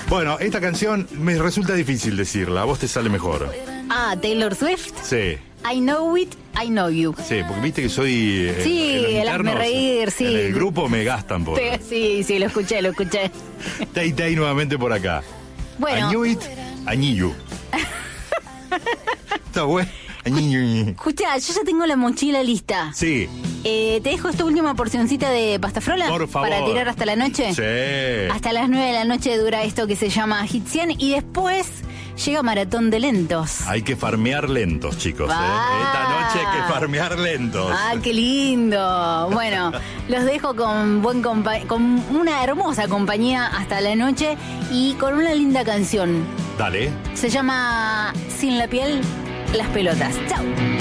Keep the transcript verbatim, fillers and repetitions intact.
Bueno, esta canción me resulta difícil decirla. A vos te sale mejor. Ah, Taylor Swift. Sí. I know it, I know you. Sí, porque viste que soy... eh, Sí, en los el internos, hazme reír, sí. En el grupo me gastan por... Sí, sí, lo escuché, lo escuché. Tay Tay nuevamente por acá. Bueno. I knew it, I knew you. Está bueno. I knew you. Escucha, yo ya tengo la mochila lista. Sí. Eh, ¿Te dejo esta última porcioncita de pasta frola? Por favor. Para tirar hasta la noche. Sí. Hasta las nueve de la noche dura esto que se llama Hit cien y después llega Maratón de Lentos. Hay que farmear lentos, chicos. Ah. ¿eh? Esta noche hay que farmear lentos. Ah, qué lindo. Bueno, los dejo con buen compa- con una hermosa compañía hasta la noche y con una linda canción. Dale. Se llama Sin la piel, las pelotas. Chau.